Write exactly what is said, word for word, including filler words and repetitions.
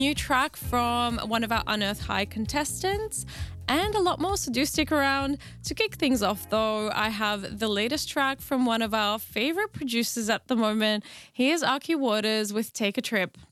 New track from one of our Unearth High contestants, and a lot more, so do stick around. To kick things off though, I have the latest track from one of our favorite producers at the moment. Here's Archie Waters with Take a Trip.